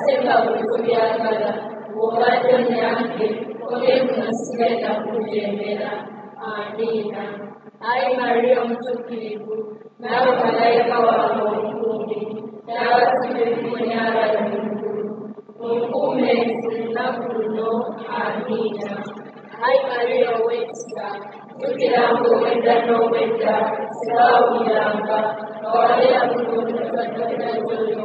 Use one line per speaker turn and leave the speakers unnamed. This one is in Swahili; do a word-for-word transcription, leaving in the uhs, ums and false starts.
sema kutubyagala bw'obadde munyange obe munasigaza kujembera. Amiina. Ayi Mariya omutuukirivu, naawe malayika wange omukuumi, n'abasibe ebikunyaalala mu ggulu, onkuume olunaku luno. Amiina. Ayi Mariya ow'ekisa, tukiranga obwedda n'obwedda, siraawuliranga nga wabera kuno